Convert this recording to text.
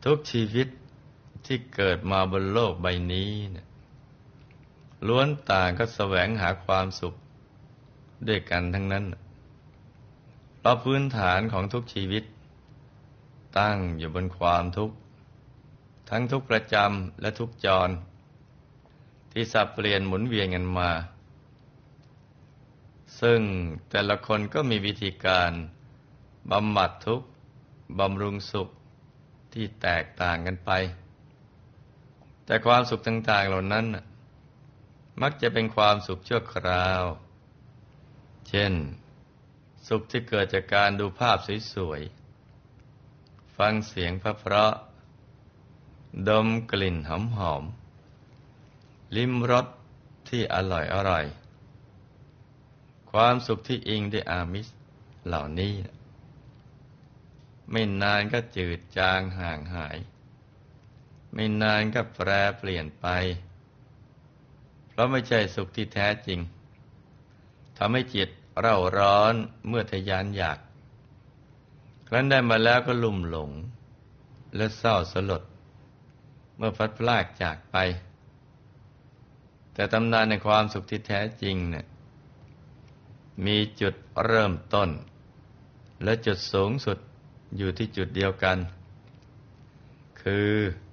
ทุกชีวิตที่เกิดมาบนโลกใบนี้เนี่ยล้วนต่างก็แสวงหาความสุขด้วยกันทั้งนั้นเพราะพื้นฐานของทุกชีวิตตั้งอยู่บนความทุกข์ทั้งทุกข์ประจำและทุกข์จรที่สับเปลี่ยนหมุนเวียนกันมาซึ่งแต่ละคนก็มีวิธีการบำบัดทุกข์บำรุงสุขที่แตกต่างกันไปแต่ความสุขต่างๆเหล่านั้นมักจะเป็นความสุขชั่วคราวเช่นสุขที่เกิดจากการดูภาพสวยๆฟังเสียงเพราะๆดมกลิ่นหอมๆลิ้มรสที่อร่อยความสุขที่อิงด้วยอามิสเหล่านี้ไม่นานก็จืดจางห่างหายไม่นานก็แปรเปลี่ยนไปเพราะไม่ใช่สุขที่แท้จริงทำให้จิตเร่าร้อนเมื่อทะยานอยากครั้นได้มาแล้วก็ลุ่มหลงและเศร้าสลดเมื่อพลัดพรากจากไปแต่ตำนานในความสุขที่แท้จริงเนี่ยมีจุดเริ่มต้นและจุดสูงสุดอยู่ที่จุดเดียวกันคือ